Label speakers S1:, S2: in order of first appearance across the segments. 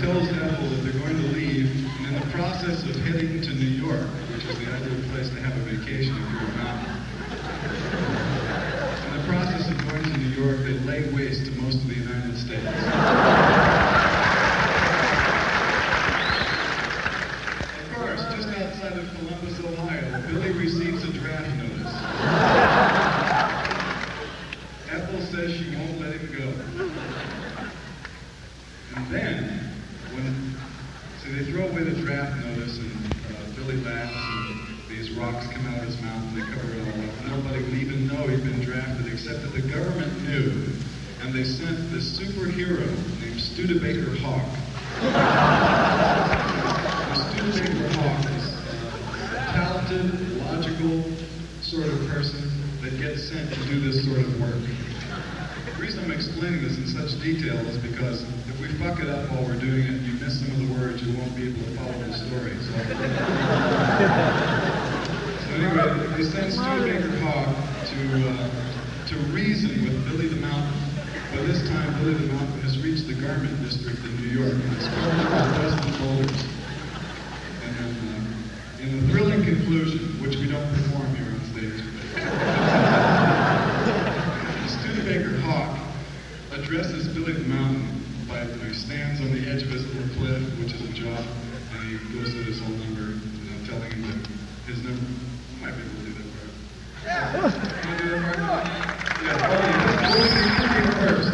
S1: tells Ethel that they're going to leave, and in the process of heading to New York, which is the ideal place to have a vacation if you're a mountain, in the process of going to New York, they lay waste to most of the United States. Of course, just outside of Columbus, Ohio, Billy receives a draft notice. Ethel says she won't let him go. And then, so they throw away the draft notice, and Billy laughs, and these rocks come out of his mouth, and they cover it all up. Nobody would even know he'd been drafted, except that the government knew, and they sent this superhero named Studebaker Hawk. Studebaker Hawk is a talented, logical sort of person that gets sent to do this sort of work. The reason I'm explaining this in such detail is because if we fuck it up while we're doing it, you miss some of the words, you won't be able to follow the story. So anyway, they send Studebaker Hawk to reason with Billy the Mountain. By this time, Billy the Mountain has reached the garment district in New York, and it's filled with dust and boulders. And then, in the thrilling conclusion, which we don't perform here on stage, Studebaker Hawk addresses Billy the Mountain by he stands on the edge of his little cliff, which is a job, and he goes through this whole number, telling him that his number. I might be able to do that part. Yeah. Want to do that part? Yeah. We'll do first.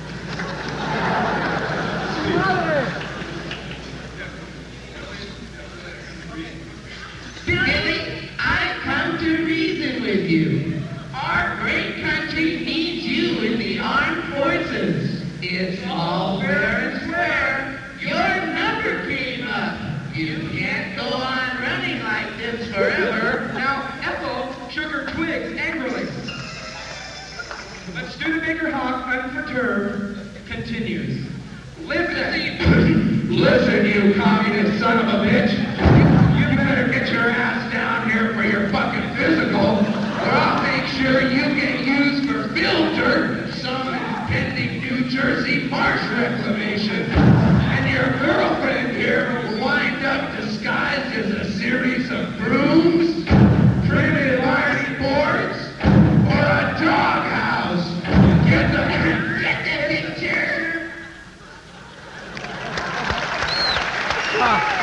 S2: Billy, I've come to reason with you. Our great country needs you in the armed forces. It's all fair and square. Your number came up. You can't go on running like this forever.
S3: Now, Ethel shook her twigs angrily. But Studebaker Hawk, unperturbed, continues. Listen, you communist son of a bitch. You better get your ass down here for your fucking physical, or I'll make sure you get used for filter in some impending New Jersey marsh reclamation. And your girlfriend here will wind up disguised as a series of brooms, primitive ironing boards, or a doghouse. Get the picture?
S4: Oh,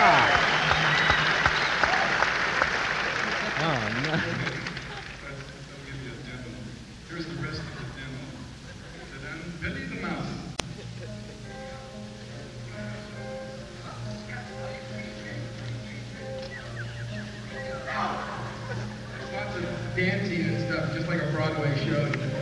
S4: no.
S1: That'll give you a demo. Here's the rest of the demo. Billy the Mountain.
S3: Lots of dancing and stuff, just like a Broadway show.